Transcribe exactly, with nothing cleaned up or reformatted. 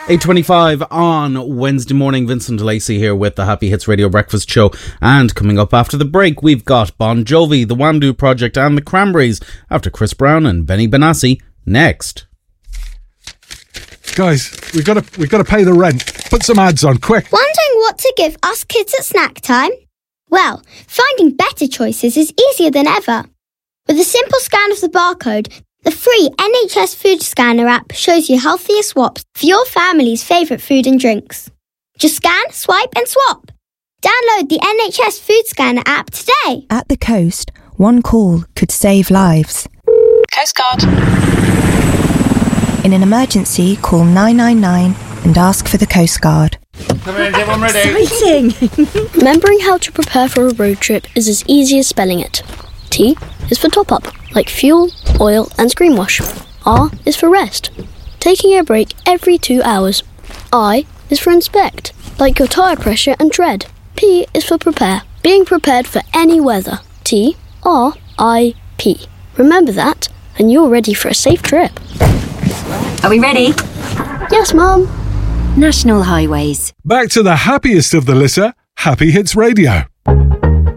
eight twenty-five on Wednesday morning. Vincent Lacey here with the Happy Hits Radio Breakfast Show. And coming up after the break, we've got Bon Jovi, the Wandu Project and the Cranberries after Chris Brown and Benny Benassi next. Guys, we've got to we've got to pay the rent. Put some ads on, quick. Wondering what to give us kids at snack time? Well, finding better choices is easier than ever. With a simple scan of the barcode, the free N H S Food Scanner app shows you healthier swaps for your family's favourite food and drinks. Just scan, swipe and swap. Download the N H S Food Scanner app today. At the coast, one call could save lives. Coast Guard. In an emergency, call nine nine nine and ask for the Coast Guard. Come in, everyone ready? Exciting! Remembering how to prepare for a road trip is as easy as spelling it. T is for top up, like fuel, oil and screen wash. R is for rest, taking a break every two hours. I is for inspect, like your tyre pressure and tread. P is for prepare, being prepared for any weather. T R I P. Remember that, and you're ready for a safe trip. Are we ready? Yes, Mum. National Highways. Back to the happiest of the litter, Happy Hits Radio.